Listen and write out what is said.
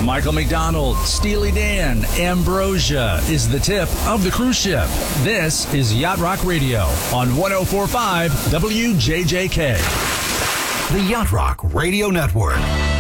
Michael McDonald, Steely Dan, Ambrosia is the tip of the cruise ship. This is Yacht Rock Radio on 104.5 WJJK. The Yacht Rock Radio Network.